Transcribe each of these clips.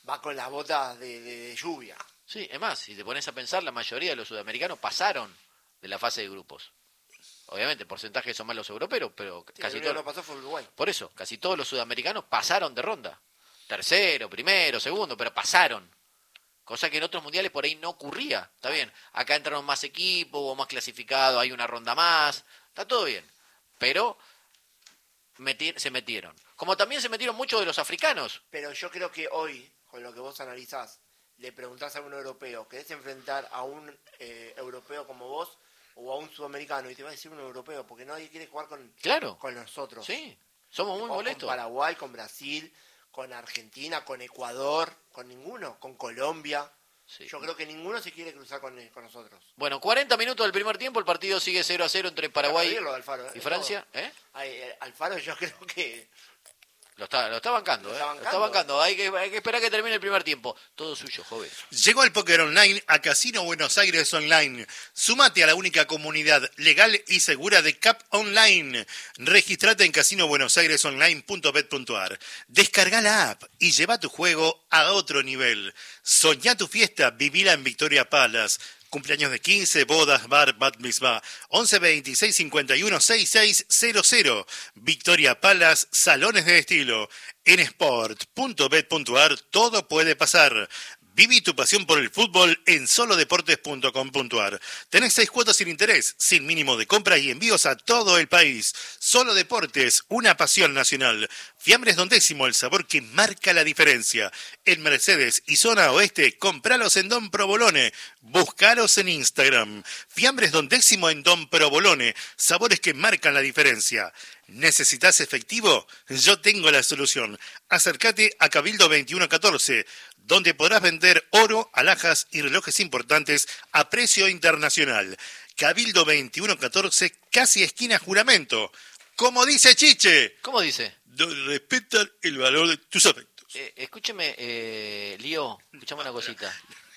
va con las botas de lluvia. Sí, es más, si te pones a pensar, la mayoría de los sudamericanos pasaron de la fase de grupos. Obviamente, porcentajes son más los europeos, pero Sí, casi el único todos. que no pasó fue Uruguay. Por eso, casi todos los sudamericanos pasaron de ronda. Tercero, primero, segundo, pero pasaron. Cosa que en otros mundiales por ahí no ocurría. Está bien, acá entraron más equipos, hubo más clasificados, hay una ronda más. Está todo bien. Pero se metieron. Como también se metieron muchos de los africanos. Pero yo creo que hoy, con lo que vos analizás, le preguntás a un europeo, ¿querés enfrentar a un europeo como vos o a un sudamericano? Y te va a decir un europeo, porque nadie quiere jugar con nosotros. Sí, somos muy molestos. Con Paraguay, con Brasil, con Argentina, con Ecuador, con ninguno, con Colombia. Sí. Yo creo que ninguno se quiere cruzar con nosotros. Bueno, 40 minutos del primer tiempo, el partido sigue 0-0 entre Paraguay Alfaro, y Francia. Alfaro yo creo que... Lo está bancando, Lo está bancando. Hay que esperar que termine el primer tiempo. Todo suyo, joven. Llegó el póker online a Casino Buenos Aires Online. Sumate a la única comunidad legal y segura de CAP Online. Registrate en casinobuenosairesonline.bet.ar. Descarga la app y lleva tu juego a otro nivel. Soñá tu fiesta, vivila en Victoria Palace. Cumpleaños de 15, bodas, bar, bat mitzvah. 11 26 51 6600. Victoria Palace, salones de estilo. En sport.bet.ar todo puede pasar. Viví tu pasión por el fútbol en solodeportes.com.ar. Tenés 6 cuotas sin interés, sin mínimo de compra y envíos a todo el país. Solo Deportes, una pasión nacional. Fiambres Don Décimo, el sabor que marca la diferencia. En Mercedes y zona oeste, compralos en Don Provolone. Buscalos en Instagram. Fiambres Don Décimo en Don Provolone. Sabores que marcan la diferencia. ¿Necesitas efectivo? Yo tengo la solución. Acércate a Cabildo 2114, donde podrás vender oro, alhajas y relojes importantes a precio internacional. Cabildo 2114, casi esquina Juramento. Como dice Chiche. ¿Cómo dice? Respeta el valor de tus afectos. Escúcheme, Lío, escuchame una cosita.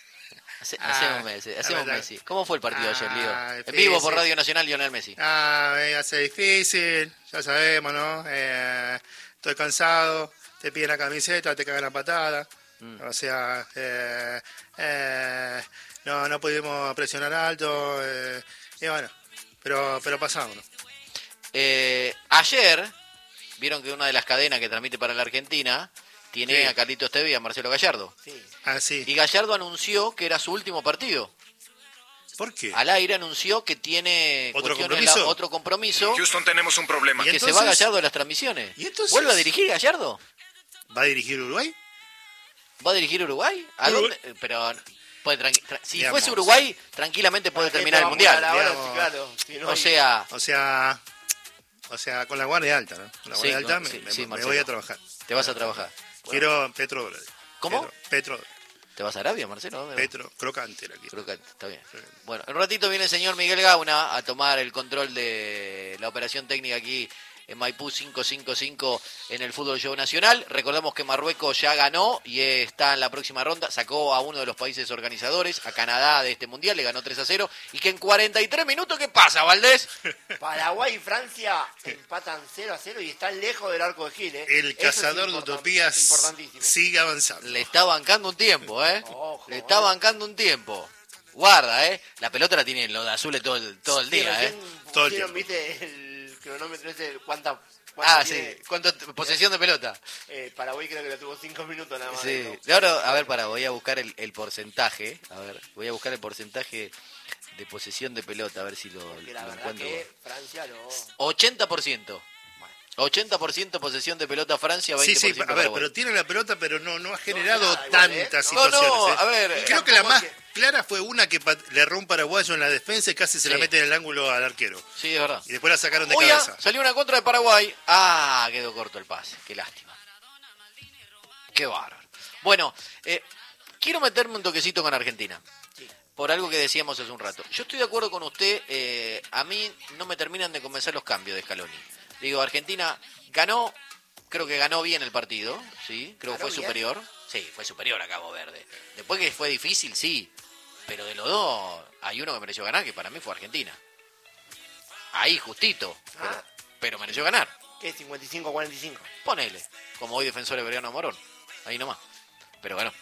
Hacemos Messi. ¿Cómo fue el partido ayer, Lío? En vivo por Radio Nacional, Lionel Messi. Hace difícil, ya sabemos, ¿no? Estoy cansado, te piden la camiseta, te cagan la patada. O sea, no pudimos presionar alto. Y bueno, pero pasamos, ¿no? Ayer, vieron que una de las cadenas que transmite para la Argentina tiene a Carlitos Tevez y a Marcelo Gallardo. Sí. Sí. Y Gallardo anunció que era su último partido. ¿Por qué? Al aire anunció que tiene otro compromiso. Houston, tenemos un problema. Que se va Gallardo de las transmisiones. ¿Y entonces? ¿Vuelve a dirigir Gallardo? ¿Va a dirigir Uruguay? ¿Va a dirigir Uruguay? ¿A dónde? Pero si digamos, fuese Uruguay, tranquilamente puede terminar el Mundial. Claro, si no O sea, con la guardia alta, ¿no? Con la guardia alta me voy a trabajar. Te vas a trabajar. Quiero petrodólares. ¿Cómo? Petrodólares. ¿Te vas a Arabia, Marcelo? Crocante la quiero. Crocante, está bien. Bueno, en un ratito viene el señor Miguel Gauna a tomar el control de la operación técnica aquí en Maipú 555 en el Fútbol Show Nacional. Recordamos que Marruecos ya ganó y está en la próxima ronda. Sacó a uno de los países organizadores, a Canadá, de este Mundial, le ganó 3-0. Y que en 43 minutos, ¿qué pasa, Valdés? Paraguay y Francia empatan 0-0 y están lejos del arco de Gil, ¿eh? El cazador de utopías sigue avanzando. Le está bancando un tiempo, ¿eh? Ojo, le está bancando un tiempo. Guarda, ¿eh? La pelota la tienen los de azules todo el día, ¿eh? Todo el tiempo. ¿Viste el cronómetro ese? ¿Cuánta sí. ¿Cuánto posesión de pelota? Paraguay creo que la tuvo 5 minutos nada más. Sí. Ahora, a ver, voy a buscar el porcentaje. Voy a buscar el porcentaje de posesión de pelota, a ver si lo encuentro. Que Francia 80%. 80% posesión de pelota Francia, 20% Sí, a ver, Paraguay. pero tiene la pelota, pero no ha generado tantas situaciones. No, a ver. Creo que la más clara fue una que le erró un paraguayo en la defensa y casi se la mete en el ángulo al arquero. Sí, es verdad. Y después la sacaron de cabeza. Salió una contra de Paraguay. Quedó corto el pase. Qué lástima. Qué bárbaro. Bueno, quiero meterme un toquecito con Argentina. Por algo que decíamos hace un rato. Yo estoy de acuerdo con usted. A mí no me terminan de convencer los cambios de Scaloni. Digo, Argentina ganó, creo que ganó bien el partido, ¿sí? Creo que fue superior. Sí, fue superior a Cabo Verde. Después que fue difícil, sí. Pero de los dos, hay uno que mereció ganar, que para mí fue Argentina. Ahí, justito. Pero mereció ganar. ¿Qué? 55-45. Ponele, como hoy defensor Everano Morón. Ahí nomás. Pero bueno.